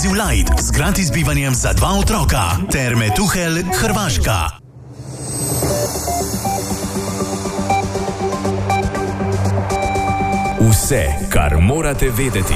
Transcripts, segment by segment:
Exclusive Light z gratis bivanjem za 2 otroka. Terme Tuhelj, Hrvaška. Vse, kar morate vedeti.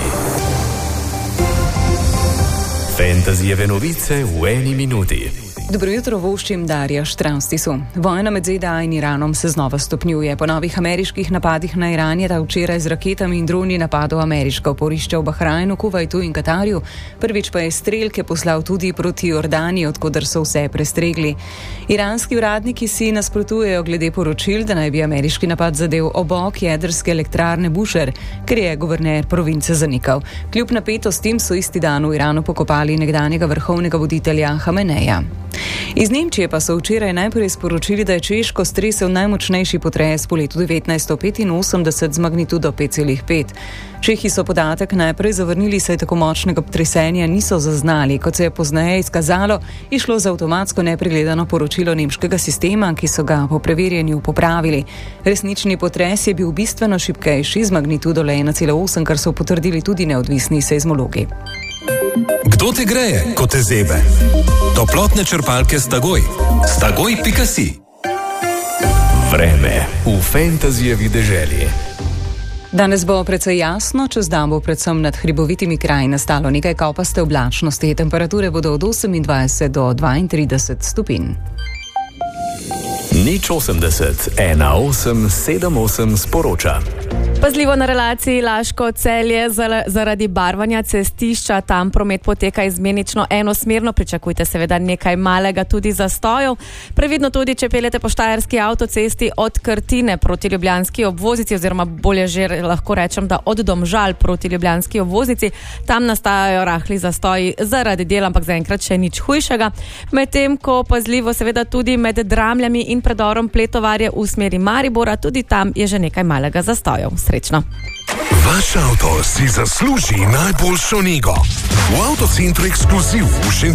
Fantasyjeve novice v 1 minuti. Dobro jutro, voščim Darja Štranstisu. Vojna med ZDA in Iranom se znova stopnjuje. Po novih ameriških napadih na Iran je ta včeraj z raketami in droni napadal ameriška oporišča v Bahrajnu, Kuvajtu in Katarju. Prvič pa je strelke poslal tudi proti Jordaniji, odkoder so vse prestregli. Iranski uradniki si nasprotujejo glede poročil, da naj bi ameriški napad zadel obok jedrske elektrarne Bushehr, ker je guverner province zanikal. Kljub napetostim so isti dan v Iranu pokopali nekdanjega vrhovnega voditelja Hameneja. Iz Nemčije pa so včeraj najprej sporočili, da je Češko stresel najmočnejši potres po letu 1985 z magnitudo 5,5. Čehi so podatek najprej zavrnili, saj tako močnega potresenja niso zaznali. Kot se je pozneje izkazalo, je šlo za avtomatsko nepregledano poročilo nemškega sistema, ki so ga po preverjanju popravili. Resnični potres je bil bistveno šibkejši z magnitudo le 1,8, kar so potrdili tudi neodvisni seizmologi. Kdo te greje, ko te zebe? Toplotne črpalke Stagoj. Stagoj.si. Vreme v Fantasyjevi deželi. Danes bo precej jasno, čez dan bo predvsem nad hribovitimi kraji nastalo nekaj kopaste oblačnosti. Temperature bodo od 28 do 32 stopinj. 080 1878 sporoča. Pazljivo na relaciji Laško-Celje zaradi barvanja cestišča. Tam promet poteka izmenično enosmerno. Pričakujte seveda nekaj malega tudi zastojev. Previdno tudi, če peljete po štajerski avtocesti od Krtine proti ljubljanski obvoznici, oziroma bolje že lahko rečem, da od Domžal proti ljubljanski obvoznici. Tam nastajajo rahli zastoji zaradi dela, ampak zaenkrat še nič hujšega. Medtem ko pazljivo seveda tudi med Dramljami in predorom Pletovarje v smeri Maribora, tudi tam je že nekaj malega zastojev. Srečno. Vaš avto si zasluži najboljšo nego. V Avtocentru Ekskluziv v